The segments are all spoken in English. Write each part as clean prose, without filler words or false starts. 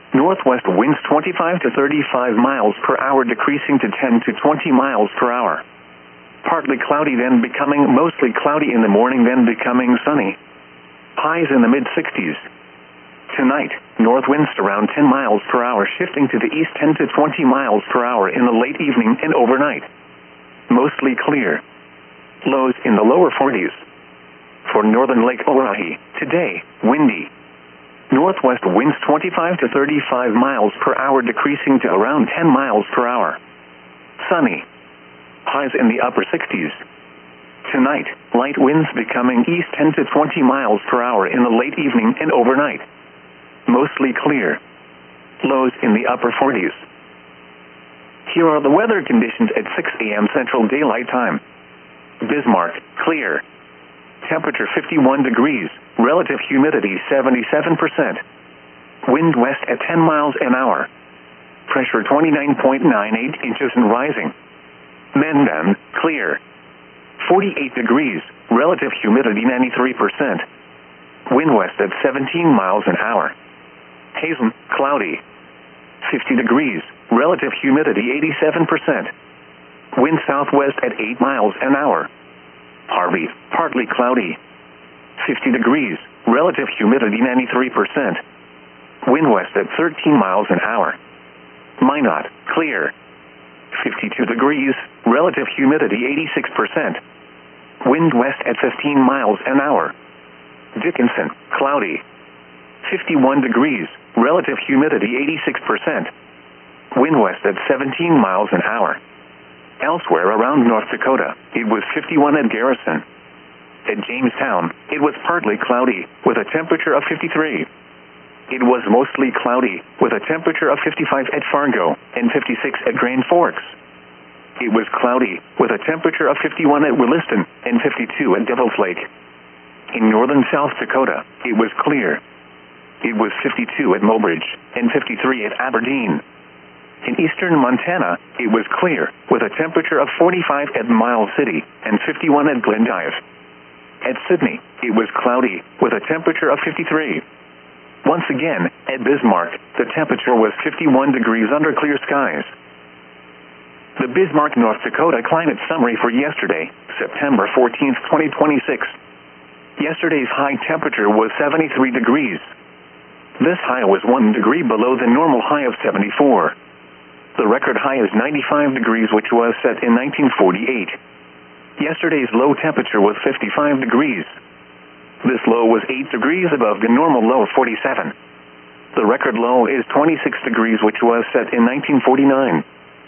Northwest winds 25 to 35 miles per hour decreasing to 10 to 20 miles per hour. Partly cloudy then becoming mostly cloudy in the morning then becoming sunny. Highs in the mid-60s. Tonight, north winds around 10 miles per hour shifting to the east 10 to 20 miles per hour in the late evening and overnight. Mostly clear. Lows in the lower 40s. For northern Lake Oahe, today, windy. Northwest winds 25 to 35 miles per hour decreasing to around 10 miles per hour. Sunny. Highs in the upper 60s. Tonight, light winds becoming east 10 to 20 miles per hour in the late evening and overnight. Mostly clear. Lows in the upper 40s. Here are the weather conditions at 6 a.m. Central Daylight Time. Bismarck, clear. Temperature 51 degrees, relative humidity 77%. Wind west at 10 miles an hour. Pressure 29.98 inches and rising. Mendon, clear. 48 degrees, relative humidity 93%. Wind west at 17 miles an hour. Hazen, cloudy. 50 degrees, relative humidity 87%. Wind southwest at 8 miles an hour. Harvey, partly cloudy. 50 degrees, relative humidity 93%. Wind west at 13 miles an hour. Minot, clear. 52 degrees, relative humidity 86%. Wind west at 15 miles an hour. Dickinson, cloudy. 51 degrees, relative humidity 86%. Wind west at 17 miles an hour. Elsewhere around North Dakota, it was 51 at Garrison. At Jamestown, it was partly cloudy, with a temperature of 53. It was mostly cloudy, with a temperature of 55 at Fargo, and 56 at Grand Forks. It was cloudy, with a temperature of 51 at Williston, and 52 at Devil's Lake. In northern South Dakota, it was clear. It was 52 at Mobridge, and 53 at Aberdeen. In eastern Montana, it was clear, with a temperature of 45 at Miles City, and 51 at Glendive. At Sydney, it was cloudy, with a temperature of 53. Once again, at Bismarck, the temperature was 51 degrees under clear skies. The Bismarck, North Dakota climate summary for yesterday, September 14, 2026. Yesterday's high temperature was 73 degrees. This high was 1 degree below the normal high of 74. The record high is 95 degrees, which was set in 1948. Yesterday's low temperature was 55 degrees. This low was 8 degrees above the normal low of 47. The record low is 26 degrees, which was set in 1949.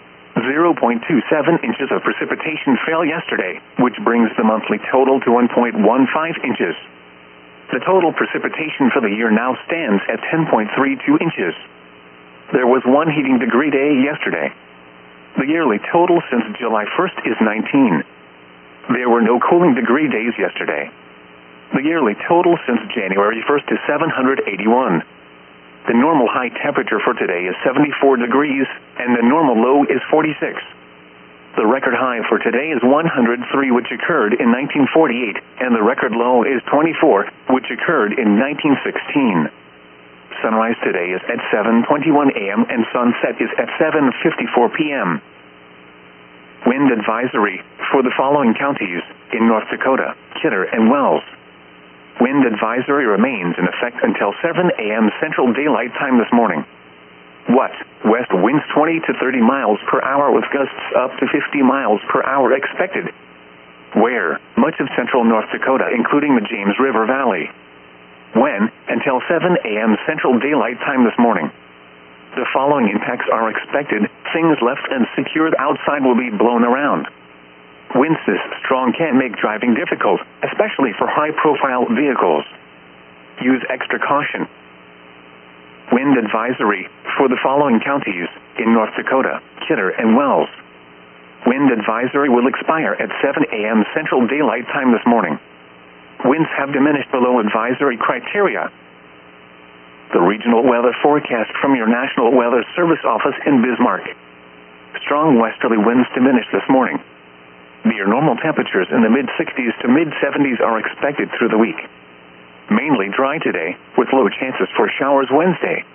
0.27 inches of precipitation fell yesterday, which brings the monthly total to 1.15 inches. The total precipitation for the year now stands at 10.32 inches. There was 1 heating degree day yesterday. The yearly total since July 1st is 19. There were no cooling degree days yesterday. The yearly total since January 1st is 781. The normal high temperature for today is 74 degrees, and the normal low is 46. The record high for today is 103, which occurred in 1948, and the record low is 24, which occurred in 1916. Sunrise today is at 7:21 a.m. and sunset is at 7:54 p.m. Wind advisory for the following counties in North Dakota, Kidder and Wells. Wind advisory remains in effect until 7 a.m. Central Daylight Time this morning. West winds 20 to 30 miles per hour with gusts up to 50 miles per hour expected. Where? Much of central North Dakota, including the James River Valley. When? Until 7 a.m. Central Daylight Time this morning. The following impacts are expected. Things left unsecured outside will be blown around. Winds this strong can make driving difficult, especially for high-profile vehicles. Use extra caution. Wind advisory for the following counties in North Dakota, Kidder and Wells. Wind advisory will expire at 7 a.m. Central Daylight Time this morning. Winds have diminished below advisory criteria. The regional weather forecast from your National Weather Service office in Bismarck. Strong westerly winds diminish this morning. Near normal temperatures in the mid-60s to mid-70s are expected through the week. Mainly dry today, with low chances for showers Wednesday.